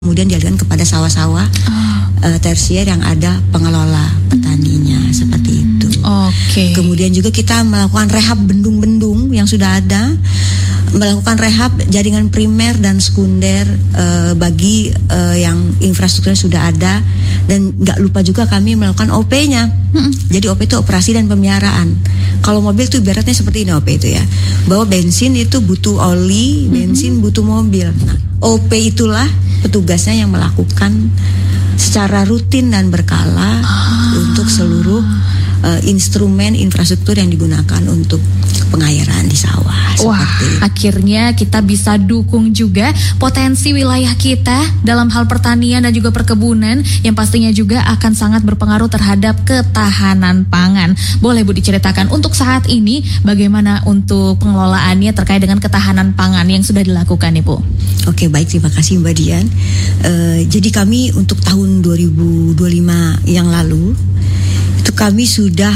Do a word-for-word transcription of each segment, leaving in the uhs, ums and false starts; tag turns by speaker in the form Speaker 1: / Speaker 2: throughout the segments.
Speaker 1: kemudian dialihkan kepada sawah-sawah oh. uh, tersier yang ada pengelola petaninya hmm. seperti itu.
Speaker 2: Oke. Okay.
Speaker 1: Kemudian juga kita melakukan rehab bendung-bendung yang sudah ada, melakukan rehab jaringan primer dan sekunder uh, bagi uh, yang infrastrukturnya sudah ada, dan nggak lupa juga kami melakukan O P-nya. Hmm. Jadi O P itu operasi dan pemeliharaan. Kalau mobil tuh ibaratnya seperti ini O P itu ya, bahwa bensin itu butuh oli, bensin hmm. butuh mobil. Nah, O P itulah petugasnya yang melakukan secara rutin dan berkala ah. untuk seluruh uh, instrumen infrastruktur yang digunakan untuk pengairan di sawah.
Speaker 2: Wah, akhirnya kita bisa dukung juga potensi wilayah kita dalam hal pertanian dan juga perkebunan yang pastinya juga akan sangat berpengaruh terhadap ketahanan pangan. Boleh Bu diceritakan untuk saat ini bagaimana untuk pengelolaannya terkait dengan ketahanan pangan yang sudah dilakukan nih Bu?
Speaker 1: Oke, baik, terima kasih Mbak Dian. Uh, jadi kami untuk tahun dua ribu dua puluh lima yang lalu itu kami sudah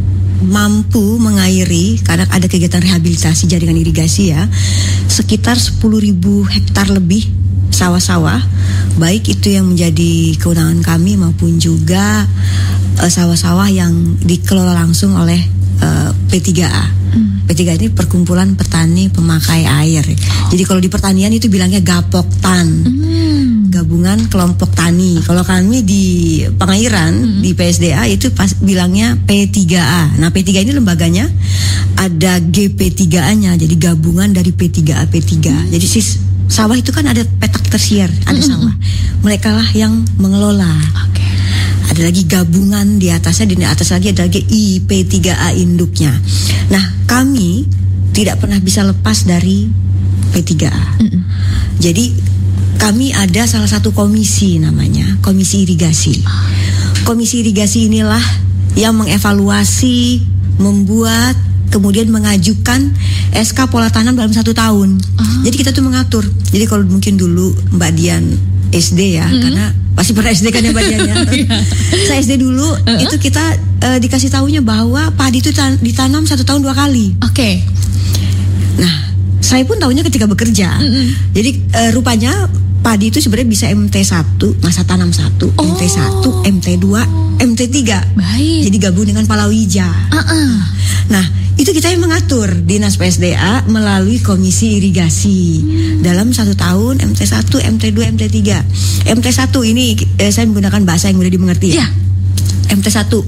Speaker 1: mampu mengairi, karena ada kegiatan rehabilitasi jaringan irigasi ya, sekitar sepuluh ribu hektar lebih sawah-sawah, baik itu yang menjadi kewenangan kami maupun juga uh, sawah-sawah yang dikelola langsung oleh uh, P tiga A. Hmm. P tiga A ini Perkumpulan Petani Pemakai Air. Oh. Jadi kalau di pertanian itu bilangnya Gapoktan. Hmm. Gabungan kelompok tani. Kalau kami di pengairan hmm. di P S D A itu pas bilangnya P tiga A. Nah, P tiga A ini lembaganya ada G P tiga A-nya, jadi gabungan dari P tiga A P tiga. Hmm. Jadi sis sawah itu kan ada petak tersier, ada hmm. sawah. Mereka lah yang mengelola. Okay. Ada lagi gabungan di atasnya, di atas lagi ada lagi I P tiga A induknya. Nah, kami tidak pernah bisa lepas dari P tiga A. Hmm. Jadi kami ada salah satu komisi namanya Komisi Irigasi. Komisi Irigasi inilah yang mengevaluasi, membuat, kemudian mengajukan S K pola tanam dalam satu tahun. Uh-huh. Jadi kita tuh mengatur. Jadi kalau mungkin dulu Mbak Dian S D ya, mm-hmm. karena pasti pernah S D kan ya Mbak Dian ya. Saya S D dulu, uh-huh. itu kita uh, dikasih tahunya bahwa padi itu tan- ditanam satu tahun dua kali. Oke. Okay. Nah, saya pun tahunya ketika bekerja. Mm-hmm. Jadi uh, rupanya padi itu sebenarnya bisa M T satu, masa tanam satu, oh. M T satu, M T dua, M T tiga. Baik. Jadi gabung dengan palawija. Uh-uh. Nah, itu kita yang mengatur Dinas P S D A melalui Komisi Irigasi. Hmm. Dalam satu tahun M T satu, M T dua, M T tiga. M T satu ini eh, saya menggunakan bahasa yang mudah dimengerti ya. Yeah. M T satu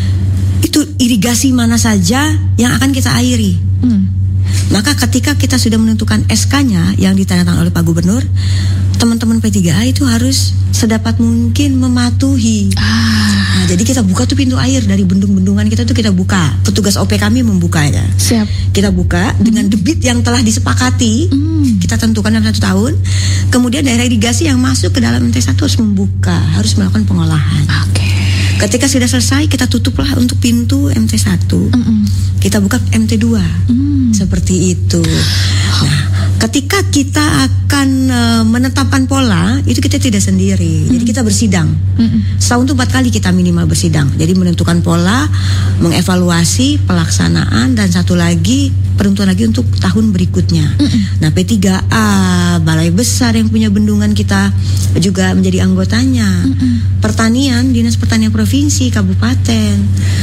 Speaker 1: itu irigasi mana saja yang akan kita airi. Hmm. Maka ketika kita sudah menentukan S K-nya yang ditandatangani oleh Pak Gubernur, teman-teman P tiga A itu harus sedapat mungkin mematuhi. Ah. Nah, jadi kita buka tuh pintu air dari bendung-bendungan kita tuh kita buka. Petugas O P kami membukanya. Siap. Kita buka hmm. dengan debit yang telah disepakati. Hmm. Kita tentukan dalam satu tahun. Kemudian daerah irigasi yang masuk ke dalam M T satu harus membuka, harus melakukan pengolahan. Oke. Okay. Ketika sudah selesai, kita tutuplah untuk pintu M T satu. Mm-mm. Kita buka M T dua. Mm. Seperti itu. Nah, ketika kita akan uh, menetapkan pola, itu kita tidak sendiri. Mm. Jadi kita bersidang. Mm-mm. Setahun itu empat kali kita minimal bersidang. Jadi menentukan pola, mengevaluasi pelaksanaan, dan satu lagi penentuan lagi untuk tahun berikutnya. Mm-mm. Nah, P tiga A, Balai Besar yang punya bendungan kita juga menjadi anggotanya. Mm-mm. Pertanian, Dinas Pertanian Provinsi, Kabupaten,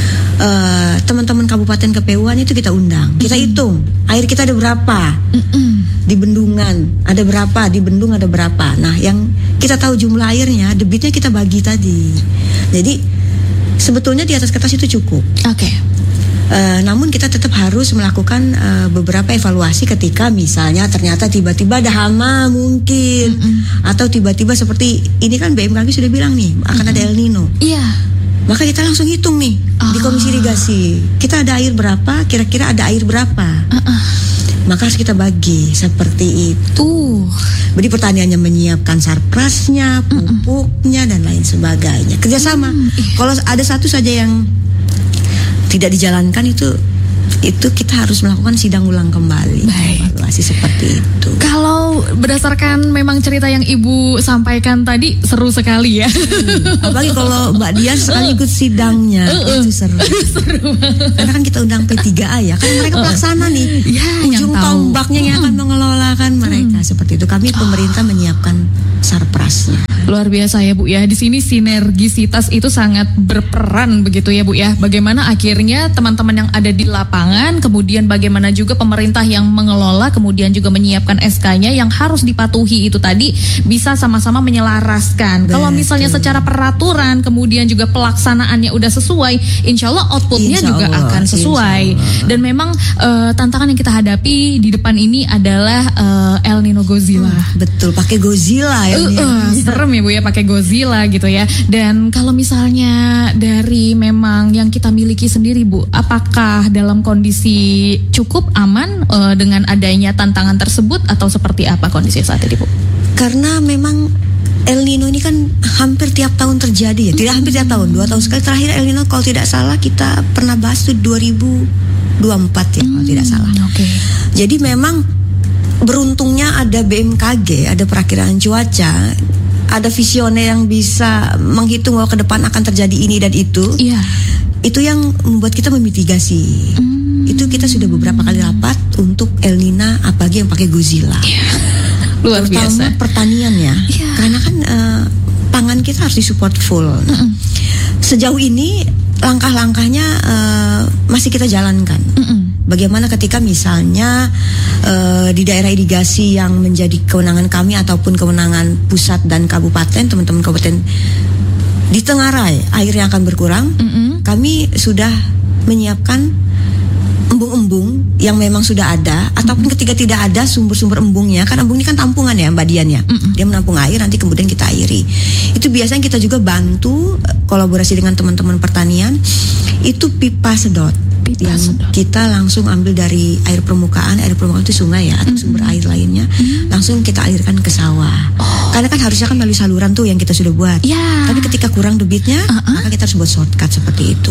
Speaker 1: uh, teman-teman Kabupaten K P U-an itu kita undang. Mm-mm. Kita hitung air kita ada berapa. Mm-mm. Di bendungan ada berapa, di bendung ada berapa. Nah, yang kita tahu jumlah airnya, debitnya kita bagi tadi. Jadi sebetulnya di atas kertas itu cukup. Oke. Okay. Uh, namun kita tetap harus melakukan uh, beberapa evaluasi ketika misalnya ternyata tiba-tiba ada hama mungkin, mm-mm. atau tiba-tiba seperti ini kan B M K G sudah bilang nih akan mm-mm. ada El Nino. Iya. Maka kita langsung hitung nih oh. di Komisi Irigasi, kita ada air berapa, kira-kira ada air berapa. Uh-uh. Maka harus kita bagi seperti itu. Jadi pertaniannya menyiapkan sarprasnya, pupuknya, dan lain sebagainya. Kerjasama. Mm. Kalau ada satu saja yang tidak dijalankan itu itu kita harus melakukan sidang ulang kembali.
Speaker 2: Baik.
Speaker 1: Evaluasi seperti itu.
Speaker 2: Kalau berdasarkan memang cerita yang Ibu sampaikan tadi seru sekali ya.
Speaker 1: Hmm, apalagi kalau Mbak Dian sekali ikut sidangnya uh, uh. itu seru. Seru. Karena kan kita undang P tiga A ya, kan mereka pelaksana nih.
Speaker 2: Ya,
Speaker 1: ujung tombaknya yang akan mengelolakan mereka. Hmm. Seperti itu. Kami pemerintah menyiapkan sarprasnya.
Speaker 2: Luar biasa ya Bu ya. Di sini sinergisitas itu sangat berperan begitu ya Bu ya. Bagaimana akhirnya teman-teman yang ada di lapangan, kemudian bagaimana juga pemerintah yang mengelola, kemudian juga menyiapkan S K-nya yang harus dipatuhi itu tadi bisa sama-sama menyelaraskan. Betul. Kalau misalnya secara peraturan, kemudian juga pelaksanaannya udah sesuai, insya Allah outputnya insya juga Allah, akan sesuai. Dan memang uh, tantangan yang kita hadapi di depan ini adalah uh, El Nino Godzilla.
Speaker 1: Hmm, betul, pakai Godzilla ya.
Speaker 2: Uh, uh, serem ya Bu ya pakai Godzilla gitu ya. Dan kalau misalnya dari memang yang kita miliki sendiri Bu, apakah dalam kondisi cukup aman uh, dengan adanya tantangan tersebut atau seperti apa kondisi saat ini Bu?
Speaker 1: Karena memang El Nino ini kan hampir tiap tahun terjadi ya. Tidak hampir tiap tahun, dua tahun sekali. Terakhir El Nino kalau tidak salah kita pernah bahas itu dua ribu dua puluh empat ya hmm, kalau tidak salah. Oke. Okay. Jadi memang beruntungnya ada B M K G, ada perakiraan cuaca, ada visioner yang bisa menghitung bahwa ke depan akan terjadi ini dan itu. Iya. Itu yang membuat kita memitigasi. Hmm. Itu kita sudah beberapa kali rapat untuk El Nino, apalagi yang pakai Godzilla. Yeah. Luar terutama biasa. Pertanian ya. Yeah. Karena kan uh, pangan kita harus disupport full. Mm-mm. Sejauh ini langkah-langkahnya uh, masih kita jalankan. Mm-mm. Bagaimana ketika misalnya uh, di daerah irigasi yang menjadi kewenangan kami ataupun kewenangan pusat dan kabupaten, teman-teman kabupaten di Tenggarai air yang akan berkurang, mm-hmm. kami sudah menyiapkan embung-embung yang memang sudah ada, mm-hmm. ataupun ketika tidak ada sumber-sumber embungnya, kan embung ini kan tampungan ya Mbak Dian ya, mm-hmm. dia menampung air nanti kemudian kita airi. Itu biasanya kita juga bantu kolaborasi dengan teman-teman pertanian, itu pipa sedot. Yang kita langsung ambil dari air permukaan, air permukaan itu sungai ya atau mm-hmm. sumber air lainnya, mm-hmm. langsung kita alirkan ke sawah. Oh. Karena kan harusnya kan melalui saluran tuh yang kita sudah buat. Yeah. Tapi ketika kurang debitnya, uh-uh. maka kita harus buat shortcut seperti itu.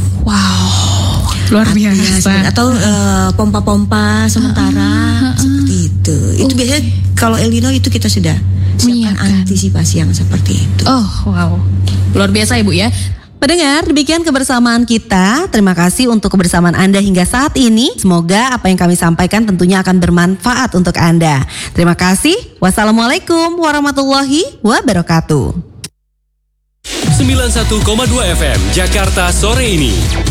Speaker 2: Wow, luar biasa.
Speaker 1: Atau uh, pompa-pompa sementara uh-uh. seperti itu. Itu uh. biasanya kalau El Nino itu kita sudah siapkan antisipasi yang seperti itu.
Speaker 2: Oh, wow, luar biasa Ibu ya.
Speaker 3: Pendengar, demikian kebersamaan kita. Terima kasih untuk kebersamaan Anda hingga saat ini. Semoga apa yang kami sampaikan tentunya akan bermanfaat untuk Anda. Terima kasih. Wassalamualaikum warahmatullahi wabarakatuh.
Speaker 4: sembilan puluh satu koma dua F M Jakarta sore ini.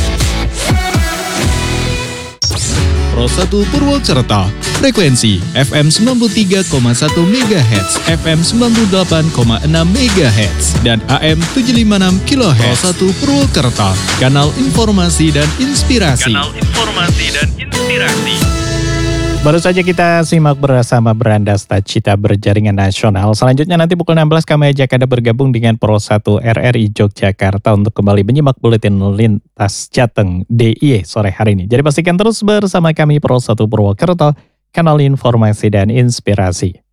Speaker 5: Pro satu Purwokerto, frekuensi F M sembilan puluh tiga koma satu megahertz, F M sembilan puluh delapan koma enam megahertz, dan A M tujuh ratus lima puluh enam kilohertz. Pro satu Purwokerto, kanal informasi dan inspirasi.
Speaker 4: Kanal informasi dan inspirasi.
Speaker 6: Baru saja kita simak bersama Berandas Cita Berjaringan Nasional. Selanjutnya nanti pukul enam belas kami ajak Anda bergabung dengan Pro satu R R I Yogyakarta untuk kembali menyimak buletin lintas Jateng D I Y sore hari ini. Jadi pastikan terus bersama kami Pro satu Purwokerto, kanal informasi dan inspirasi.